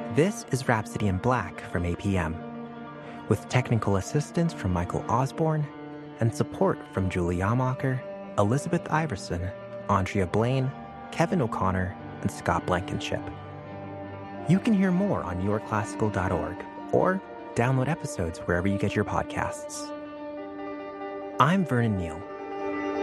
This is Rhapsody in Black from APM, with technical assistance from Michael Osborne and support from Julie Yamacher, Elizabeth Iverson, Andrea Blaine, Kevin O'Connor, and Scott Blankenship. You can hear more on yourclassical.org or download episodes wherever you get your podcasts. I'm Vernon Neal,